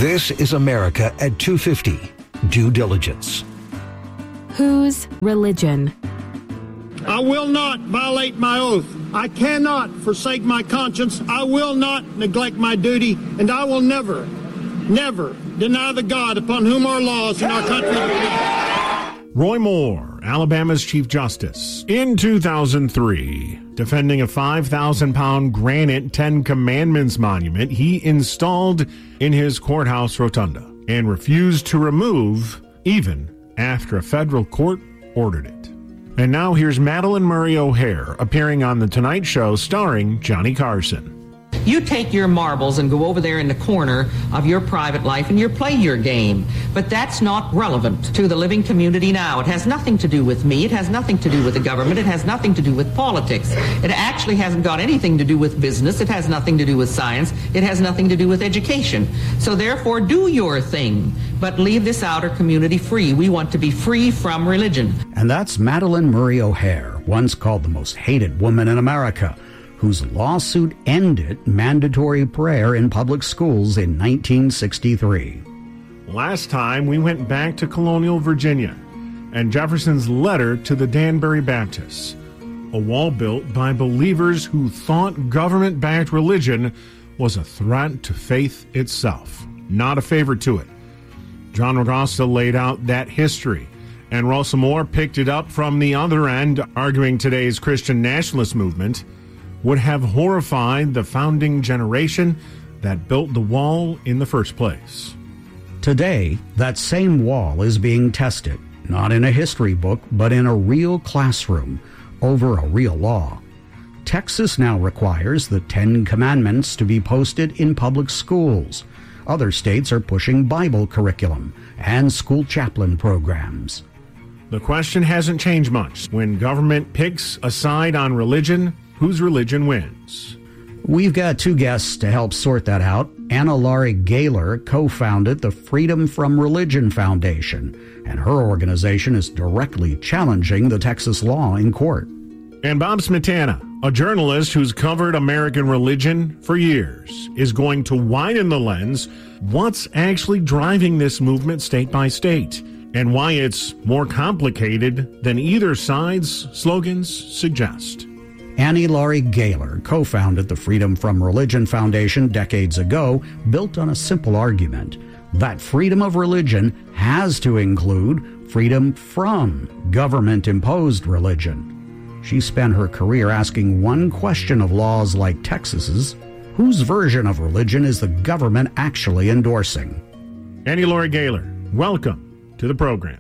This is America at 2:50. Due diligence. Whose religion? I will not violate my oath. I cannot forsake my conscience. I will not neglect my duty, and I will never deny the God upon whom our laws and our country depend. Roy Moore, Alabama's Chief Justice, in 2003, defending a 5,000-pound granite Ten Commandments monument he installed in his courthouse rotunda and refused to remove even after a federal court ordered it. And now here's Madalyn Murray O'Hair appearing on The Tonight Show starring Johnny Carson. You take your marbles and go over there in the corner of your private life and you play your game. But that's not relevant to the living community now. It has nothing to do with me. It has nothing to do with the government. It has nothing to do with politics. It actually hasn't got anything to do with business. It has nothing to do with science. It has nothing to do with education. So therefore, do your thing, but leave this outer community free. We want to be free from religion. And that's Madalyn Murray O'Hair, once called the most hated woman in America, whose lawsuit ended mandatory prayer in public schools in 1963. Last time, we went back to colonial Virginia and Jefferson's letter to the Danbury Baptists, a wall built by believers who thought government-backed religion was a threat to faith itself, not a favor to it. John Ragosta laid out that history, and Rosa Moore picked it up from the other end, arguing today's Christian nationalist movement would have horrified the founding generation that built the wall in the first place. Today, that same wall is being tested, not in a history book, but in a real classroom, over a real law. Texas now requires the Ten Commandments to be posted in public schools. Other states are pushing Bible curriculum and school chaplain programs. The question hasn't changed much. When government picks a side on religion, whose religion wins? We've got two guests to help sort that out. Anna Laurie Gaylor co-founded the Freedom from Religion Foundation, and her organization is directly challenging the Texas law in court. And Bob Smietana, a journalist who's covered American religion for years, is going to widen the lens what's actually driving this movement state by state, and why it's more complicated than either side's slogans suggest. Annie Laurie Gaylor co-founded the Freedom from Religion Foundation decades ago, built on a simple argument that freedom of religion has to include freedom from government-imposed religion. She spent her career asking one question of laws like Texas's: whose version of religion is the government actually endorsing? Annie Laurie Gaylor, welcome to the program.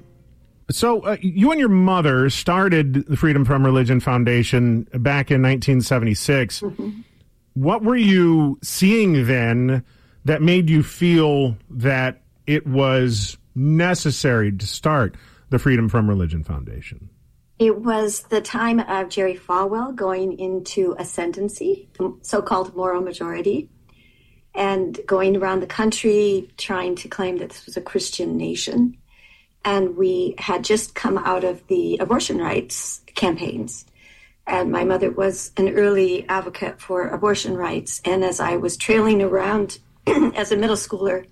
So you and your mother started the Freedom from Religion Foundation back in 1976. Mm-hmm. What were you seeing then that made you feel that it was necessary to start the Freedom from Religion Foundation? It was the time of Jerry Falwell going into ascendancy, the so-called moral majority, and going around the country trying to claim that this was a Christian nation. And we had just come out of the abortion rights campaigns. And my mother was an early advocate for abortion rights. And as I was trailing around as a middle schooler,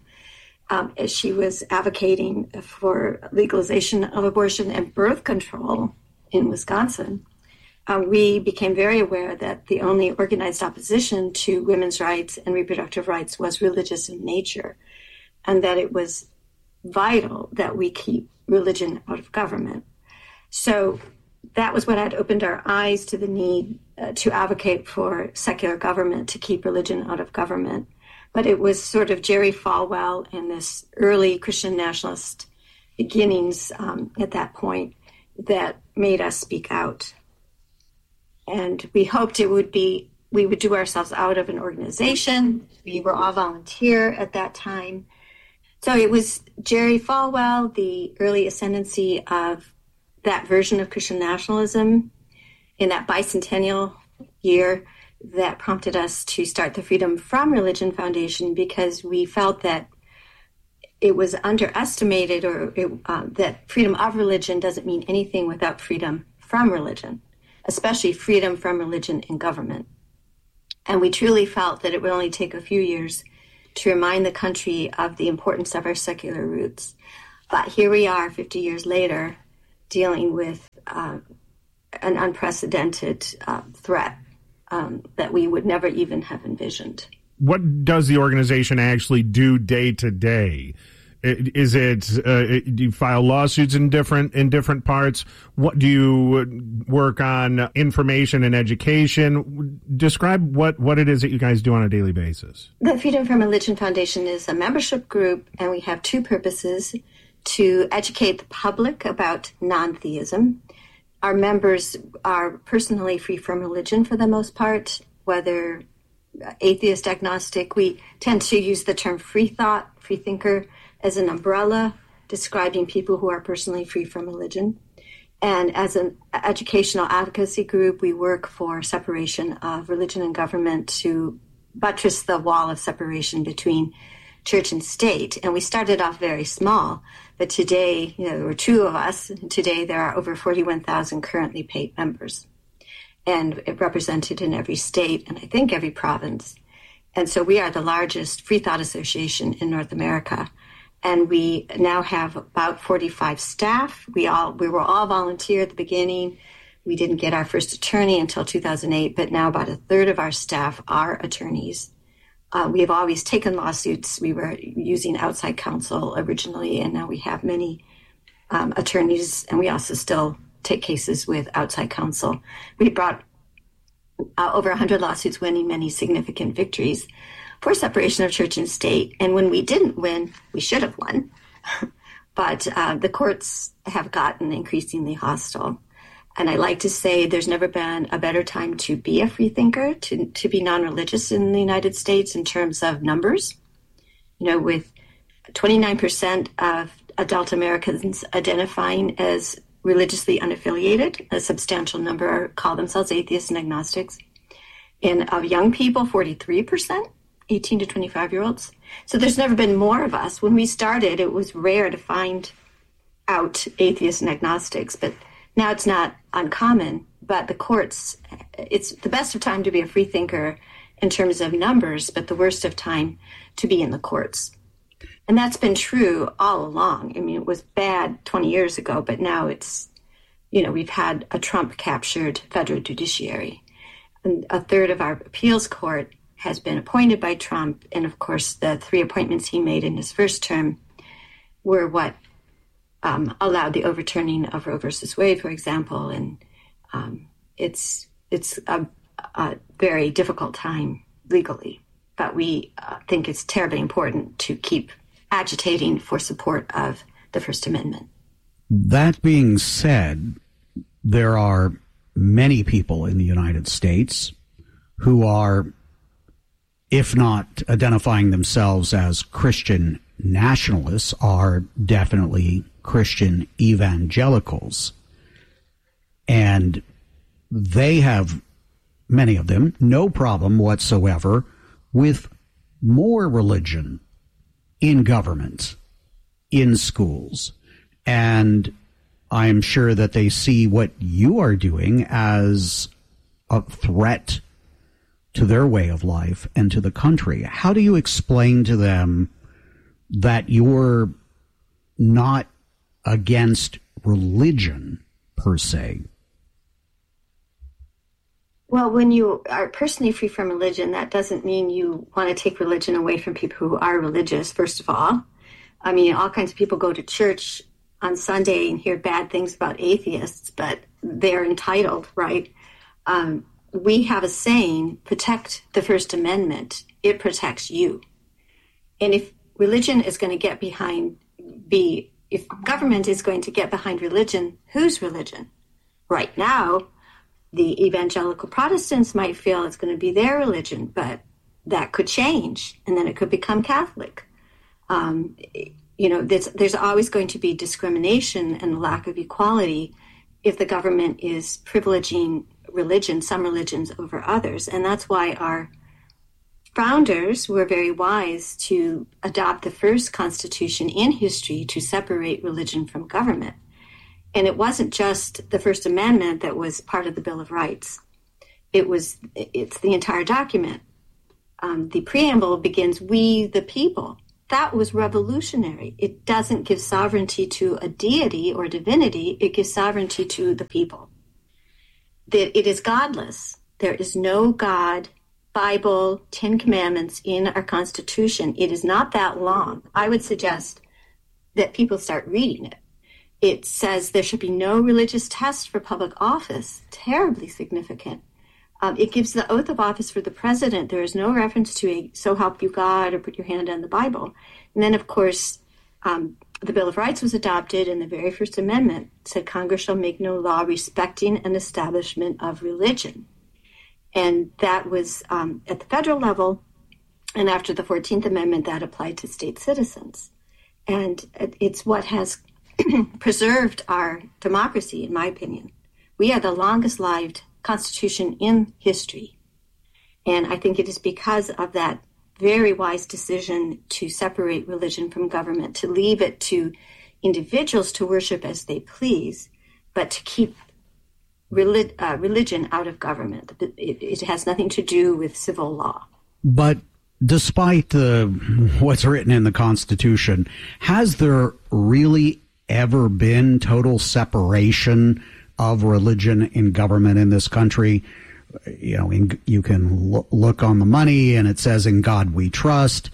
as she was advocating for legalization of abortion and birth control in Wisconsin, we became very aware that the only organized opposition to women's rights and reproductive rights was religious in nature, and that it was vital that we keep religion out of government. So that was what had opened our eyes to the need to advocate for secular government, to keep religion out of government. But it was sort of Jerry Falwell and this early Christian nationalist beginnings at that point that made us speak out. And we hoped it would be, we would do ourselves out of an organization. We were all volunteer at that time. So it was Jerry Falwell, the early ascendancy of that version of Christian nationalism in that bicentennial year that prompted us to start the Freedom from Religion Foundation, because we felt that it was underestimated, or that freedom of religion doesn't mean anything without freedom from religion, especially freedom from religion in government. And we truly felt that it would only take a few years to remind the country of the importance of our secular roots. But here we are 50 years later dealing with an unprecedented threat that we would never even have envisioned. What does the organization actually do day to day? Is it do you file lawsuits in different parts? What do you work on? Information and education. Describe what it is that you guys do on a daily basis. The Freedom from Religion Foundation is a membership group, and we have two purposes: to educate the public about non-theism. Our members are personally free from religion for the most part, whether atheist, agnostic. We tend to use the term free thought, free thinker, as an umbrella describing people who are personally free from religion. And as an educational advocacy group, we work for separation of religion and government to buttress the wall of separation between church and state. And we started off very small, but today, there were two of us. Today, there are over 41,000 currently paid members, and represented in every state and I think every province. And so we are the largest free thought association in North America. And we now have about 45 staff. We were all volunteer at the beginning. We didn't get our first attorney until 2008, but now about a third of our staff are attorneys. We have always taken lawsuits. We were using outside counsel originally, and now we have many attorneys, and we also still take cases with outside counsel. We brought over 100 lawsuits, winning many significant victories for separation of church and state. And when we didn't win, we should have won. But the courts have gotten increasingly hostile. And I like to say there's never been a better time to be a free thinker, to be non-religious in the United States in terms of numbers. With 29% of adult Americans identifying as religiously unaffiliated, a substantial number call themselves atheists and agnostics. And of young people, 43%. 18 to 25-year-olds. So there's never been more of us. When we started, it was rare to find out atheists and agnostics, but now it's not uncommon. But the courts, it's the best of time to be a free thinker in terms of numbers, but the worst of time to be in the courts. And that's been true all along. I mean, it was bad 20 years ago, but now it's, we've had a Trump-captured federal judiciary. And a third of our appeals court has been appointed by Trump, and of course the 3 appointments he made in his first term were what allowed the overturning of Roe versus Wade, for example, and it's a very difficult time legally, but we think it's terribly important to keep agitating for support of the First Amendment. That being said, there are many people in the United States who are, if not identifying themselves as Christian nationalists, are definitely Christian evangelicals. And they have, many of them, no problem whatsoever with more religion in government, in schools. And I'm sure that they see what you are doing as a threat to their way of life and to the country. How do you explain to them that you're not against religion per se? Well, when you are personally free from religion, that doesn't mean you want to take religion away from people who are religious, first of all. I mean, all kinds of people go to church on Sunday and hear bad things about atheists, but they're entitled, right? We have a saying, protect the First Amendment. It protects you. And if religion is going to get if government is going to get behind religion, whose religion? Right now, the evangelical Protestants might feel it's going to be their religion, but that could change, and then it could become Catholic. There's always going to be discrimination and lack of equality if the government is privileging some religions over others. And that's why our founders were very wise to adopt the first constitution in history to separate religion from government. And it wasn't just the First Amendment that was part of the Bill of Rights. It's the entire document. the preamble begins, "We the people." That was revolutionary. It doesn't give sovereignty to a deity or divinity. It gives sovereignty to the people. That it is godless. There is no God, Bible, 10 Commandments in our Constitution. It is not that long. I would suggest that people start reading it. It says there should be no religious test for public office. Terribly significant. It gives the oath of office for the president. There is no reference to a "so help you God" or "put your hand on the Bible." And then, of course, the Bill of Rights was adopted, and the very first amendment said Congress shall make no law respecting an establishment of religion. And that was at the federal level. And after the 14th Amendment, that applied to state citizens. And it's what has preserved our democracy, in my opinion. We are the longest-lived Constitution in history. And I think it is because of that very wise decision to separate religion from government, to leave it to individuals to worship as they please, but to keep religion out of government. It has nothing to do with civil law. But despite what's written in the Constitution, has there really ever been total separation of religion and government in this country? You know, you can look on the money, and it says, "In God we trust."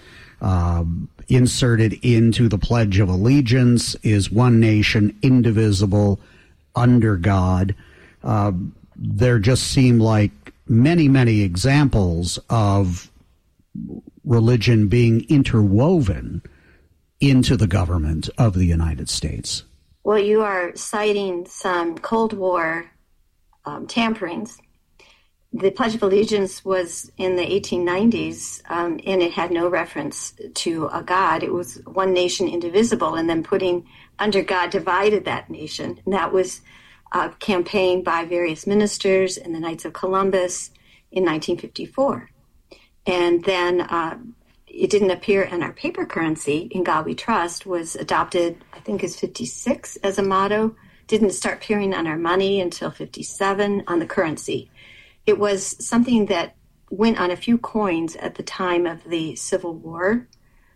Inserted into the Pledge of Allegiance is "one nation, indivisible, under God." There just seem like many, many examples of religion being interwoven into the government of the United States. Well, you are citing some Cold War tamperings. The Pledge of Allegiance was in the 1890s, and it had no reference to a God. It was "one nation, indivisible," and then putting "under God" divided that nation. And that was a campaign by various ministers and the Knights of Columbus in 1954. And then it didn't appear in our paper currency. "In God We Trust" was adopted, I think, as 56 as a motto. Didn't start appearing on our money until 57 on the currency. It was something that went on a few coins at the time of the Civil War,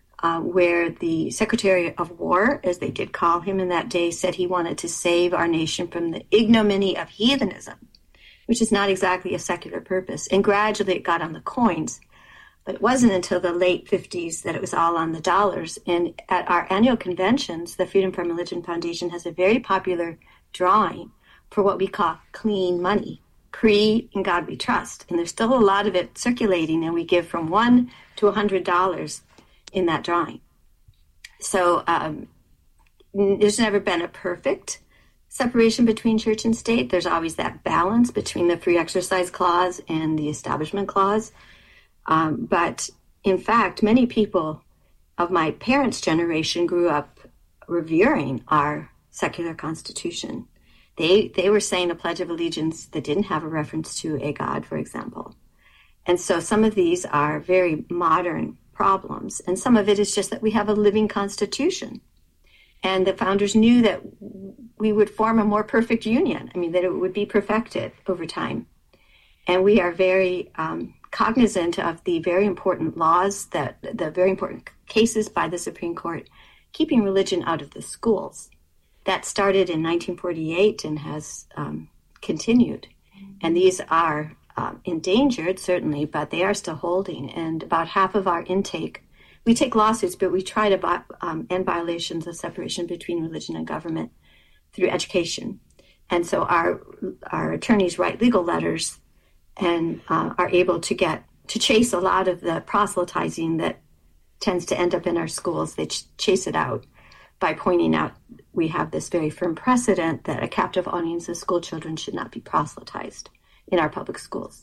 where the Secretary of War, as they did call him in that day, said he wanted to save our nation from the ignominy of heathenism, which is not exactly a secular purpose. And gradually it got on the coins. But it wasn't until the late 50s that it was all on the dollars. And at our annual conventions, the Freedom from Religion Foundation has a very popular drawing for what we call clean money, pre-In God We Trust. And there's still a lot of it circulating, and we give from $1 to $100 in that drawing. So there's never been a perfect separation between church and state. There's always that balance between the Free Exercise Clause and the Establishment Clause. But in fact, many people of my parents' generation grew up revering our secular Constitution. They were saying a Pledge of Allegiance that didn't have a reference to a God, for example. And so some of these are very modern problems, and some of it is just that we have a living Constitution. And the founders knew that we would form a more perfect union. I mean, that it would be perfected over time. And we are very cognizant of the very important laws, the very important cases by the Supreme Court, keeping religion out of the schools. That started in 1948 and has continued. And these are endangered, certainly, but they are still holding. And about half of our intake, we take lawsuits, but we try to end violations of separation between religion and government through education. And so our attorneys write legal letters and are able to chase a lot of the proselytizing that tends to end up in our schools. They chase it out by pointing out we have this very firm precedent that a captive audience of school children should not be proselytized in our public schools.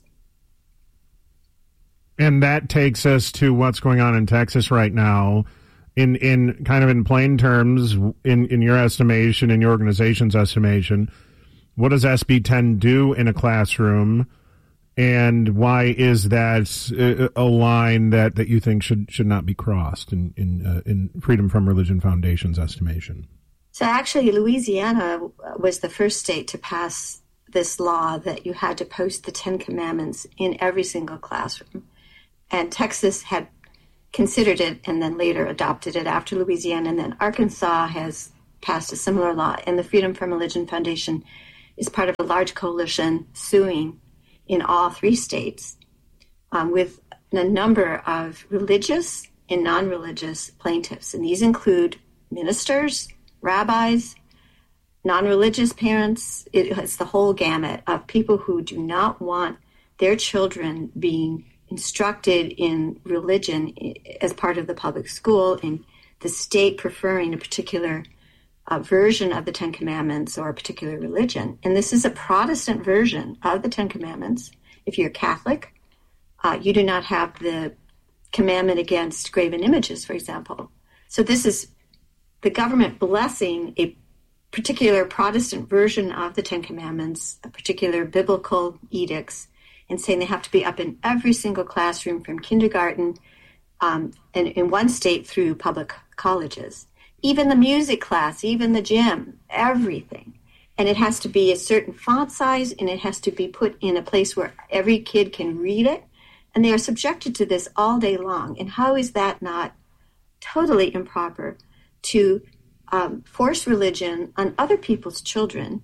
And that takes us to what's going on in Texas right now. In kind of in plain terms, in your estimation, in your organization's estimation, what does SB 10 do in a classroom? And why is that a line that you think should not be crossed in Freedom from Religion Foundation's estimation? So actually, Louisiana was the first state to pass this law that you had to post the 10 Commandments in every single classroom. And Texas had considered it and then later adopted it after Louisiana. And then Arkansas has passed a similar law. And the Freedom from Religion Foundation is part of a large coalition suing in all 3 states with a number of religious and non-religious plaintiffs. And these include ministers, rabbis, non-religious parents. It's the whole gamut of people who do not want their children being instructed in religion as part of the public school, and the state preferring a particular version of the Ten Commandments or a particular religion. And this is a Protestant version of the Ten Commandments. If you're Catholic, you do not have the commandment against graven images, for example. So this is the government blessing a particular Protestant version of the Ten Commandments, a particular biblical edicts, and saying they have to be up in every single classroom from kindergarten and in one state through public colleges. Even the music class, even the gym, everything. And it has to be a certain font size, and it has to be put in a place where every kid can read it. And they are subjected to this all day long. And how is that not totally improper to force religion on other people's children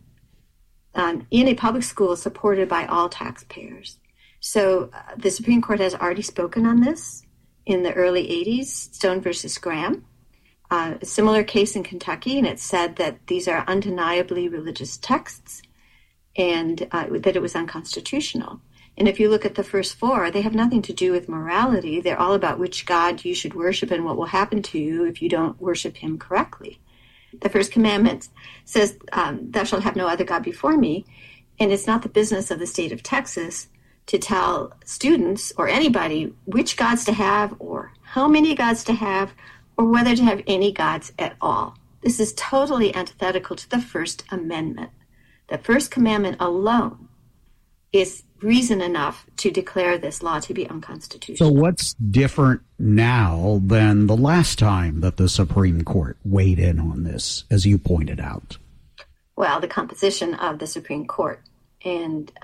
in a public school supported by all taxpayers? So the Supreme Court has already spoken on this in the early 80s, Stone versus Graham. A similar case in Kentucky, and it said that these are undeniably religious texts and that it was unconstitutional. And if you look at the first 4, they have nothing to do with morality. They're all about which God you should worship and what will happen to you if you don't worship him correctly. The first commandment says, thou shalt have no other God before me. And it's not the business of the state of Texas to tell students or anybody which gods to have or how many gods to have or whether to have any gods at all. This is totally antithetical to the First Amendment. The First Commandment alone is reason enough to declare this law to be unconstitutional. So what's different now than the last time that the Supreme Court weighed in on this, as you pointed out? Well, the composition of the Supreme Court. And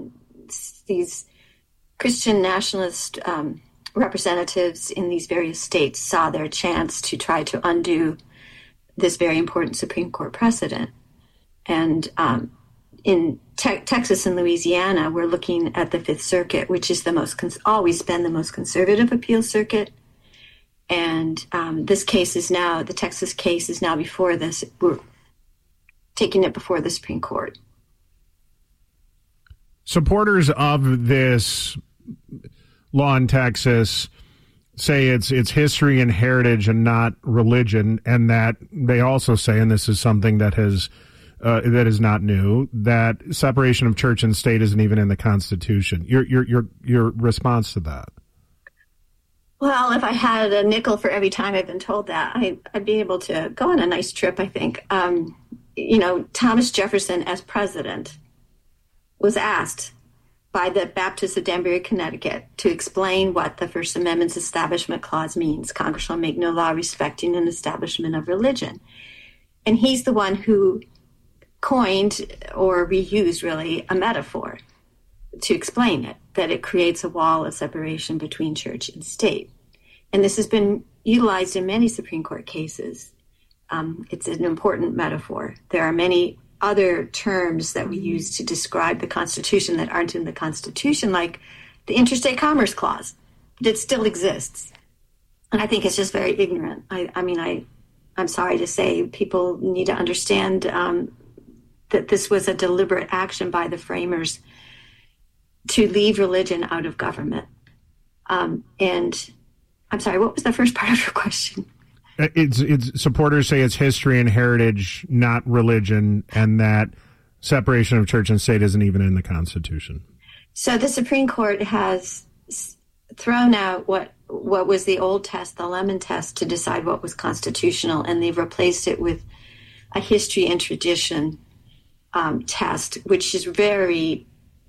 these Christian nationalist representatives in these various states saw their chance to try to undo this very important Supreme Court precedent. And in Texas and Louisiana, we're looking at the Fifth Circuit, which is the most always been the most conservative appeal circuit. And this case is now, the Texas case is now before this. We're taking it before the Supreme Court. Supporters of this law in Texas say it's history and heritage and not religion, and that they also say, and this is something that is not new, that separation of church and state isn't even in the Constitution. Your response to that? Well, if I had a nickel for every time I've been told that, I'd be able to go on a nice trip, I think. Thomas Jefferson, as president, was asked by the Baptists of Danbury, Connecticut, to explain what the First Amendment's Establishment Clause means. Congress shall make no law respecting an establishment of religion. And he's the one who coined or reused, really, a metaphor to explain it, that it creates a wall of separation between church and state. And this has been utilized in many Supreme Court cases. It's an important metaphor. There are many other terms that we use to describe the Constitution that aren't in the Constitution, like the Interstate Commerce Clause, but it still exists. And I think it's just very ignorant. I'm sorry to say, people need to understand that this was a deliberate action by the framers to leave religion out of government. And I'm sorry, what was the first part of your question? It's supporters say it's history and heritage, not religion, and that separation of church and state isn't even in the Constitution. So the Supreme Court has thrown out what was the old test, the Lemon test, to decide what was constitutional, and they've replaced it with a history and tradition test, which is very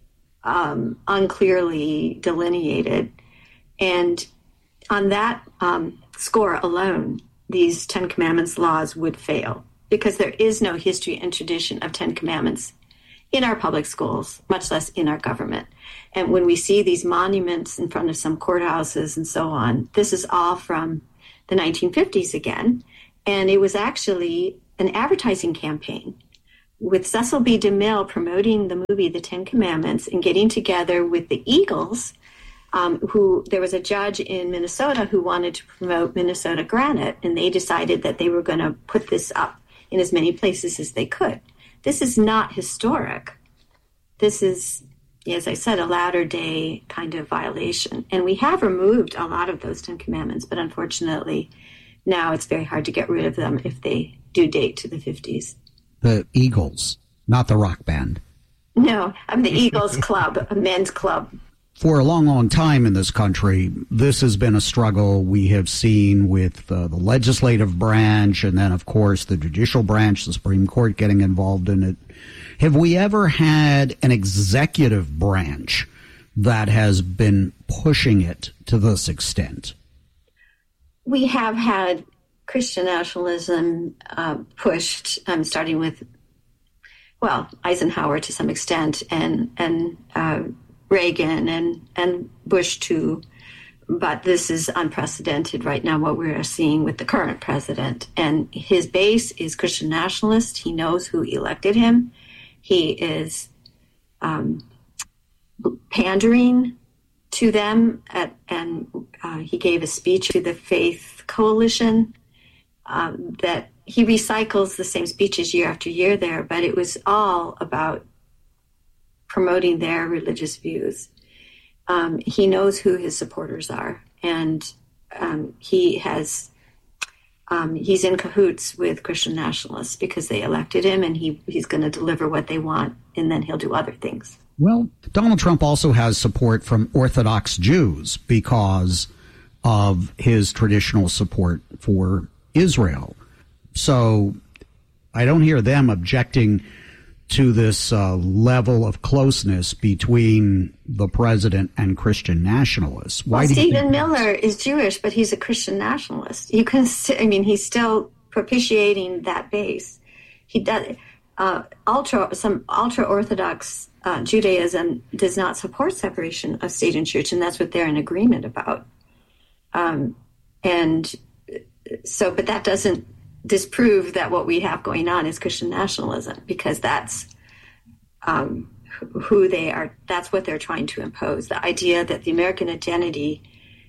unclearly delineated. And on that score alone, these Ten Commandments laws would fail, because there is no history and tradition of Ten Commandments in our public schools, much less in our government. And when we see these monuments in front of some courthouses and so on, this is all from the 1950s again. And it was actually an advertising campaign with Cecil B. DeMille promoting the movie The Ten Commandments and getting together with the Eagles, there was a judge in Minnesota who wanted to promote Minnesota granite, and they decided that they were going to put this up in as many places as they could. This is not historic. This is, as I said, a latter day kind of violation. And we have removed a lot of those Ten Commandments, but unfortunately now it's very hard to get rid of them if they do date to the 50s. The Eagles, not the rock band. No, I'm the Eagles Club, a men's club. For a long, long time in this country, this has been a struggle we have seen with the legislative branch and then, of course, the judicial branch, the Supreme Court getting involved in it. Have we ever had an executive branch that has been pushing it to this extent? We have had Christian nationalism pushed, starting with, Eisenhower to some extent and Reagan and Bush too, but this is unprecedented right now, what we're seeing with the current president. And his base is Christian nationalist. He knows who elected him. He is pandering to them, and he gave a speech to the Faith Coalition that he recycles the same speeches year after year there, but it was all about promoting their religious views. He knows who his supporters are, and he's in cahoots with Christian nationalists because they elected him, and he's going to deliver what they want, and then he'll do other things. Well, Donald Trump also has support from Orthodox Jews because of his traditional support for Israel. So I don't hear them objecting to this level of closeness between the president and Christian nationalists. Why Stephen Miller is Jewish, but he's a Christian nationalist. You can, he's still propitiating that base. He does some ultra-Orthodox Judaism does not support separation of state and church, and that's what they're in agreement about. But that doesn't disprove that what we have going on is Christian nationalism, because that's who they are. That's what they're trying to impose. The idea that the American identity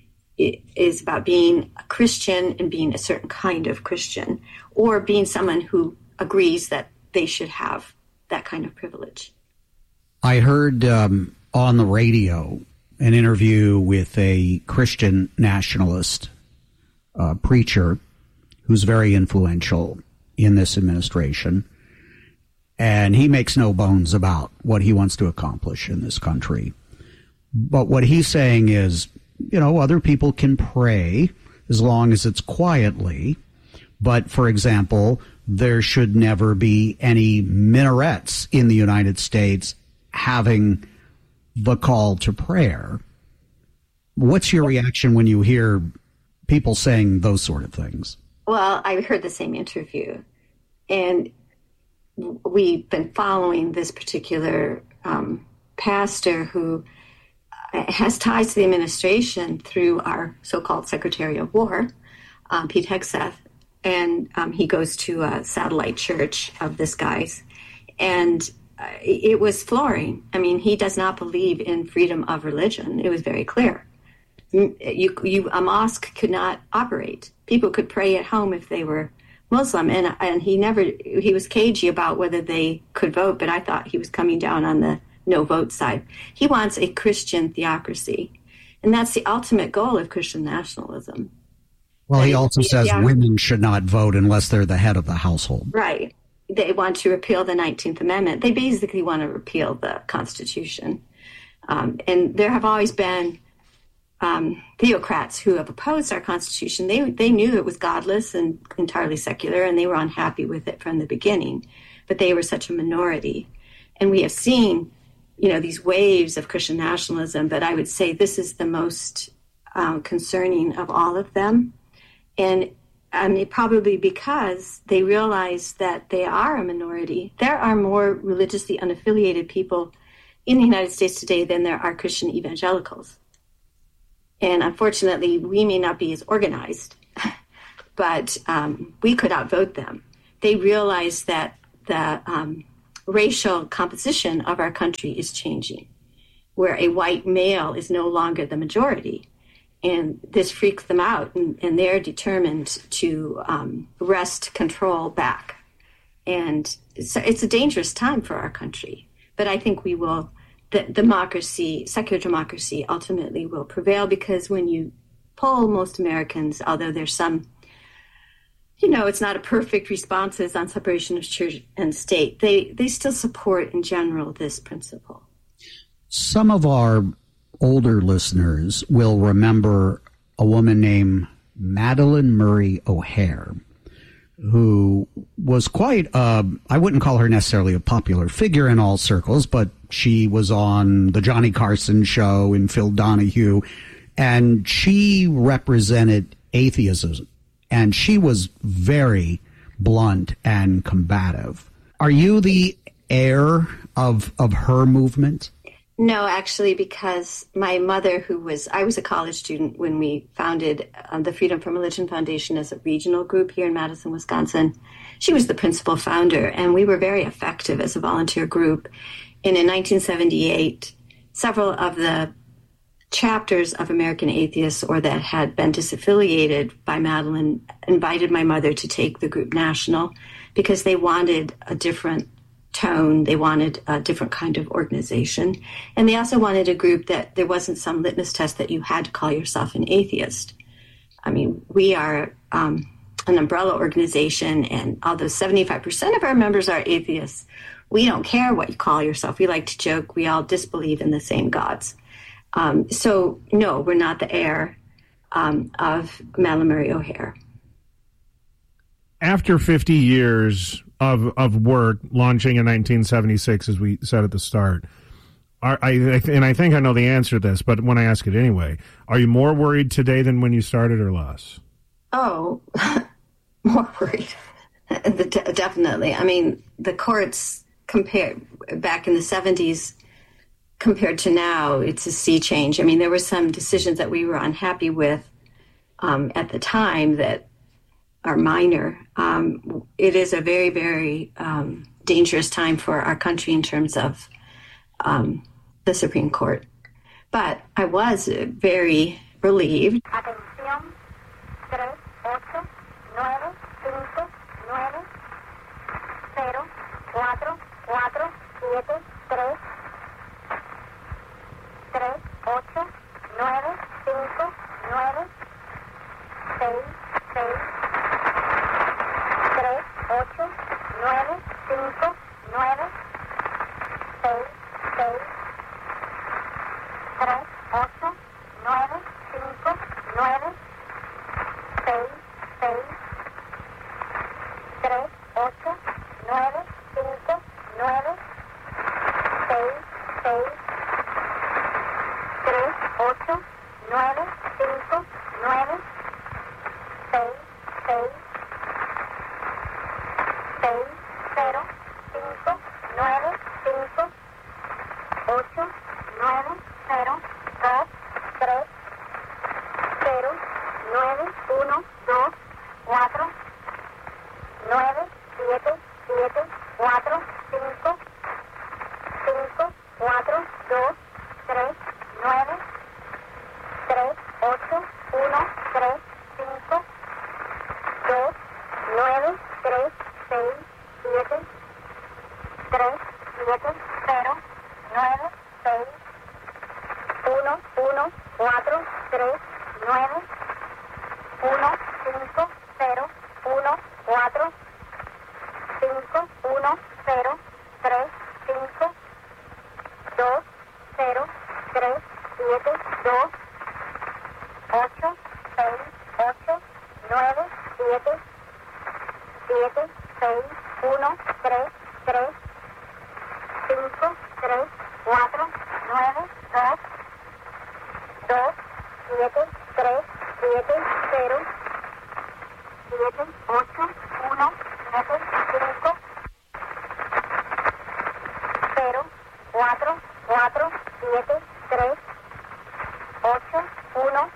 is about being a Christian and being a certain kind of Christian, or being someone who agrees that they should have that kind of privilege. I heard on the radio an interview with a Christian nationalist preacher who's very influential in this administration, and he makes no bones about what he wants to accomplish in this country. But what he's saying is, other people can pray as long as it's quietly, but, for example, there should never be any minarets in the United States having the call to prayer. What's your reaction when you hear people saying those sort of things? Well, I heard the same interview, and we've been following this particular pastor who has ties to the administration through our so-called Secretary of War, Pete Hegseth, and he goes to a satellite church of this guy's, and it was flooring. He does not believe in freedom of religion. It was very clear. A mosque could not operate. People could pray at home if they were Muslim, and he was cagey about whether they could vote, but I thought he was coming down on the no vote side. He wants a Christian theocracy, and that's the ultimate goal of Christian nationalism. Well, he also says women should not vote unless they're the head of the household. Right. They want to repeal the 19th Amendment. They basically want to repeal the Constitution. And there have always been theocrats who have opposed our Constitution. They knew it was godless and entirely secular, and they were unhappy with it from the beginning. But they were such a minority. And we have seen, these waves of Christian nationalism, but I would say this is the most concerning of all of them. And And probably because they realize that they are a minority. There are more religiously unaffiliated people in the United States today than there are Christian evangelicals. And unfortunately, we may not be as organized, but we could outvote them. They realize that the racial composition of our country is changing, where a white male is no longer the majority. And this freaks them out, and they're determined to wrest control back. And so it's a dangerous time for our country. But I think we will, secular democracy ultimately will prevail, because when you poll most Americans, although there's some, it's not a perfect responses on separation of church and state, they still support in general this principle. Some of our older listeners will remember a woman named Madalyn Murray O'Hair, who was quite, I wouldn't call her necessarily a popular figure in all circles, but she was on the Johnny Carson show and Phil Donahue, and she represented atheism, and she was very blunt and combative. Are you the heir of her movement? No, actually, because my mother, I was a college student when we founded the Freedom from Religion Foundation as a regional group here in Madison, Wisconsin. She was the principal founder, and we were very effective as a volunteer group. And in 1978, several of the chapters of American Atheists, or that had been disaffiliated by Madalyn, invited my mother to take the group national because they wanted a different tone. They wanted a different kind of organization. And they also wanted a group that there wasn't some litmus test that you had to call yourself an atheist. I mean, we are an umbrella organization, and although 75% of our members are atheists, we don't care what you call yourself. We like to joke, we all disbelieve in the same gods. So no, we're not the heir of Madalyn Murray O'Hair. After 50 years of work, launching in 1976, as we said at the start, I think I know the answer to this, but when I ask it anyway, are you more worried today than when you started, or less? Oh, more worried. Definitely. I mean, the courts compared back in the 70s compared to now, it's a sea change. I mean, there were some decisions that we were unhappy with at the time that are minor. It is a very, very dangerous time for our country in terms of the Supreme Court. But I was very relieved. Atención, 3, 8, 9, 5, 9, 0, 4, 4, 7, 3, 3, 8, 9, 5, 9, 6, 6, 3, 8, 9, 5, 9, 6, 6, 3, 8, 9, 5, 9, 6, 6, 3, 8, 9, 5, 9, 6, 6, 3, 8, 9, 5, 9, 6, 6, 6, 0, 5, 9, 5, 8, 9, 0, 2, 3, 0, 9, 1, 2, 4, 9, 7, 7, 4, 5, 5, 4, 2, 3, 9, 3, 8, 1, 3, 5, 2, 9, 3, 6, 7, 3, 7, 0, 9, 6, 1, 1, 4, 3, 9, 1, 5, 0, 1, 4, 5, 1, 0, 3, 5, 2, 0, 3, 7, 2, 8, 6, 8, 9, 7, 7, 6, 1, 3, 3, 5, 3, 4, 9, 2, 2, 7, 3, 7, 0, 7, 8, 1, 7, 5, 0, 4, 4, 7, 3, 8, 1,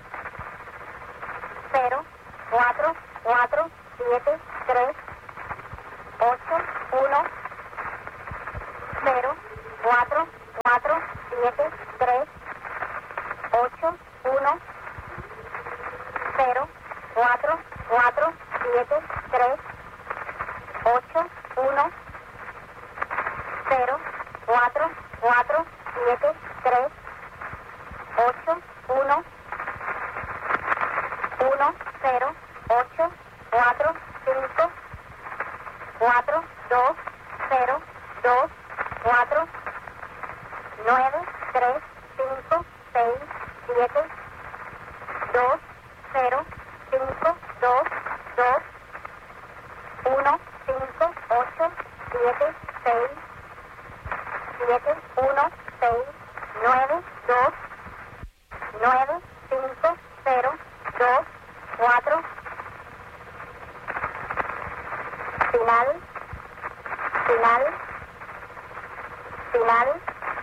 0, 4, 4, 7, 3, 8, 1, 0, 4, 4, 7, 3, 8, 1, 0, 4, 4, 7, 3, 8, 1, 0, 4, 4, 7, 3, 8, 1, 1, 0, 8, 4, 5, 4, 2, 0, 2, 4, 9, 3, 5, 6, 7, 2, 0, 5, 2, 2, 1, 5, 8, 7, 6, 7, 1, 6, 9, 2, 9, 5, 0, 2, 4, final, final, final.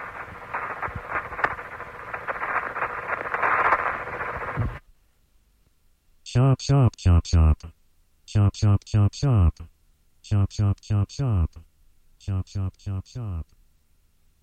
Chop, chop, chop, chop. Chop, chop, chop, chop. Chop, chop, chop, chop. Chop, chop, chop, chop.